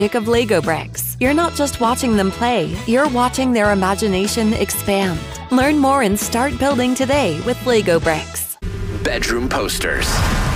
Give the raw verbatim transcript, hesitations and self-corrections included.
of Lego bricks. You're not just watching them play, you're watching their imagination expand. Learn more and start building today with Lego bricks. Bedroom posters.